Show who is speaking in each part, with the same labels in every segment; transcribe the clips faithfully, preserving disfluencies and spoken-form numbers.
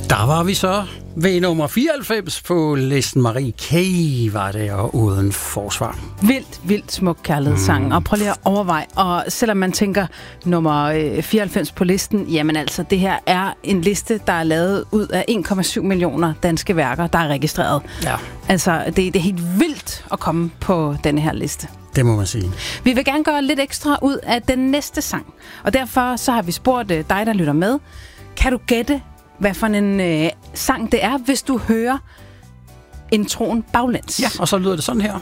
Speaker 1: Der var vi så ved nummer fireoghalvfems på listen. Marie K. var det, og Uden Forsvar.
Speaker 2: Vildt, vildt smuk kærlighedssang. Mm. Og prøv lige at overveje. Og selvom man tænker nummer fireoghalvfems på listen, jamen altså, det her er en liste, der er lavet ud af en komma syv millioner danske værker, der er registreret. Ja. Altså, det, det er helt vildt at komme på denne her liste.
Speaker 1: Det må man sige.
Speaker 2: Vi vil gerne gøre lidt ekstra ud af den næste sang. Og derfor så har vi spurgt dig, der lytter med. Kan du gætte, hvad for en øh, sang det er, hvis du hører introen baglæns?
Speaker 1: Ja, og så lyder det sådan her.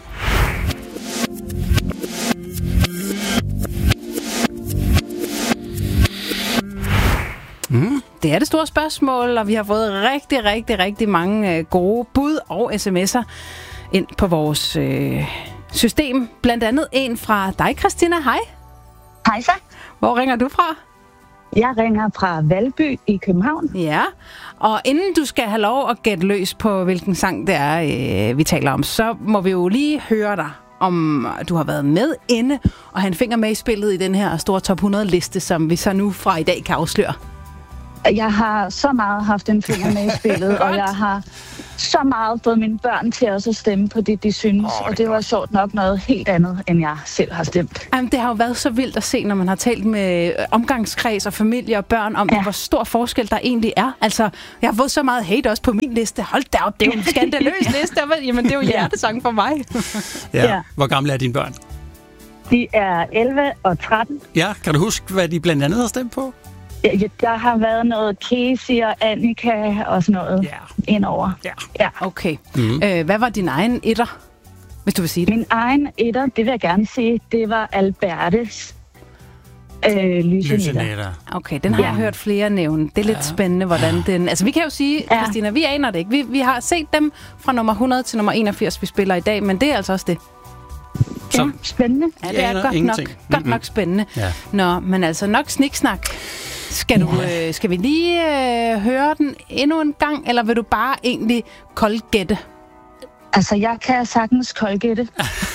Speaker 2: Mm. Det er det store spørgsmål, og vi har fået rigtig, rigtig, rigtig mange øh, gode bud og sms'er ind på vores øh, system. Blandt andet en fra dig, Christina. Hej.
Speaker 3: Hej så.
Speaker 2: Hvor ringer du fra?
Speaker 3: Jeg ringer fra Valby i København.
Speaker 2: Ja, og inden du skal have lov at gætte løs på, hvilken sang det er, øh, vi taler om, så må vi jo lige høre dig, om du har været med inde og have en finger med i spillet i den her store top hundrede-liste, som vi så nu fra i dag kan afsløre.
Speaker 3: Jeg har så meget haft en finger med i spillet, og jeg har så meget fået mine børn til også at stemme på det, de synes. Oh, og det var sjovt nok noget helt andet, end jeg selv har stemt.
Speaker 2: Jamen, det har jo været så vildt at se, når man har talt med omgangskreds og familie og børn om, ja. hvor stor forskel der egentlig er. Altså, jeg har fået så meget hate også på min liste. Hold da op, det er jo en skandaløs liste. Jamen, det er jo hjertesang for mig.
Speaker 1: ja. ja. Hvor gamle er dine børn?
Speaker 3: De er elleve og tretten.
Speaker 1: Ja, kan du huske, hvad de blandt andet har stemt på?
Speaker 3: Ja, der har været noget Casey og Annika og sådan noget yeah. indover.
Speaker 2: Ja, ja. Okay. Mm-hmm. Øh, hvad var din egen etter, hvis du vil sige det?
Speaker 3: Min egen etter, det vil jeg gerne sige, det var Albertes øh, Lysenetter.
Speaker 2: Okay, den har ja. jeg hørt flere nævne. Det er lidt ja. spændende, hvordan den... Altså, vi kan jo sige, ja. Christina, vi aner det ikke. Vi, vi har set dem fra nummer hundrede til nummer enogfirs, vi spiller i dag, men det er altså også det.
Speaker 3: Ja, spændende.
Speaker 2: Ja, det er godt nok, godt nok spændende. Ja. Nå, men altså nok sniksnak. Skal, du, øh, skal vi lige øh, høre den endnu en gang, eller vil du bare egentlig koldgætte?
Speaker 3: Altså, jeg kan sagtens koldgætte.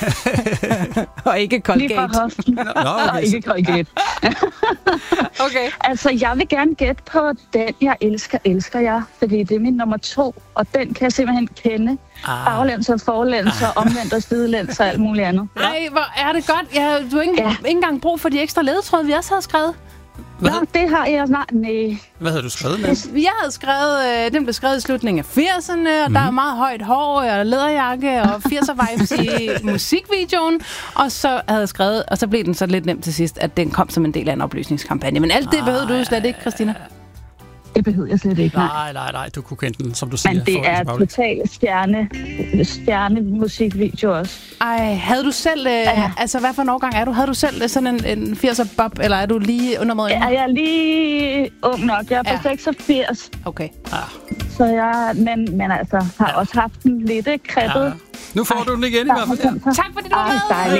Speaker 2: Og ikke koldgætte.
Speaker 3: Lige fra hoften.
Speaker 1: Nå, okay.
Speaker 3: Og ikke koldgætte.
Speaker 2: Okay.
Speaker 3: Altså, jeg vil gerne gætte på den, jeg elsker, elsker jeg. Fordi det er min nummer to, og den kan jeg simpelthen kende. Ah. Baglæns og forlæns og omvendt og sidelæns og alt muligt andet.
Speaker 2: Ej, hvor er det godt. Jeg, du har ikke, ja. ikke engang brug for de ekstra ledetråde, vi også havde skrevet.
Speaker 3: Nå, det har jeg snart. Nej.
Speaker 1: Hvad havde du skrevet med?
Speaker 2: Jeg havde skrevet, øh, den blev skrevet i slutningen af firserne, og mm. der er meget højt hår og læderjakke og firser-vibes i musikvideoen. Og så havde jeg skrevet, og så blev den så lidt nemt til sidst, at den kom som en del af en oplysningskampagne. Men alt det behøvede du slet ikke, Christina.
Speaker 3: Det behøver jeg slet ikke, nej.
Speaker 1: Nej, nej, nej, du kunne kende den, som du siger.
Speaker 3: Men det er totalt stjerne, stjerne musikvideo også.
Speaker 2: Ej, havde du selv, øh, ja. altså hvad for en årgang er du? Havde du selv sådan en, en firser bob, eller er du lige under måde?
Speaker 3: Ja, jeg er lige ung nok. Jeg er på ja. seksogfirs.
Speaker 2: Okay.
Speaker 3: Ja. Så jeg, men, men altså, har ja. også haft den lidt kreppet. Ja.
Speaker 1: Nu får du den igen i hvert fald.
Speaker 2: Tak fordi du var med.